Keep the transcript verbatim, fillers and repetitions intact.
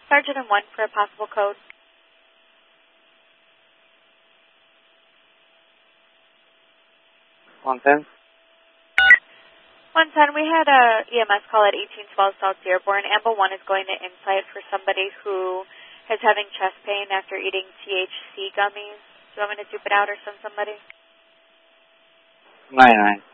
Sergeant and one for a possible code. one ten. one ten, we had a E M S call at eighteen twelve South Dearborn. Amber one is going to Insight for somebody who is having chest pain after eating T H C gummies. Do you want me to dupe it out or send somebody? nine nine.